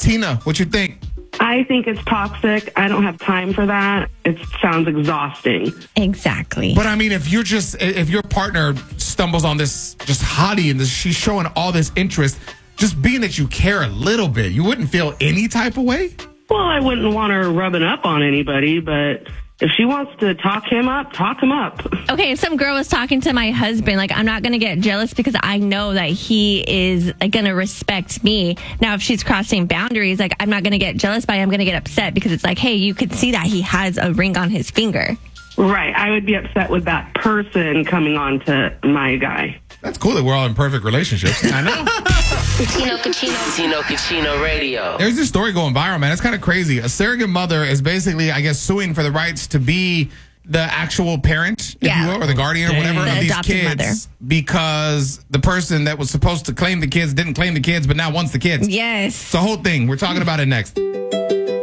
Tina, what you think? I think it's toxic. I don't have time for that. It sounds exhausting. Exactly. But I mean, if your partner stumbles on this just hottie and she's showing all this interest, just being that you care a little bit, you wouldn't feel any type of way? Well, I wouldn't want her rubbing up on anybody, but if she wants to talk him up, talk him up. Okay, if some girl was talking to my husband, like, I'm not going to get jealous because I know that he is going to respect me. Now, if she's crossing boundaries, like, I'm not going to get jealous, but I'm going to get upset because it's like, hey, you could see that he has a ring on his finger. Right. I would be upset with that person coming on to my guy. That's cool that we're all in perfect relationships. I know. Tino Cucino Radio. There's this story going viral, man. It's kind of crazy. A surrogate mother is basically, I guess, suing for the rights to be the actual parent, if you will, or the guardian or whatever The of these adopted kids mother. because the person that was supposed to claim the kids didn't claim the kids, but now wants the kids. Yes. It's the whole thing. We're talking about it next.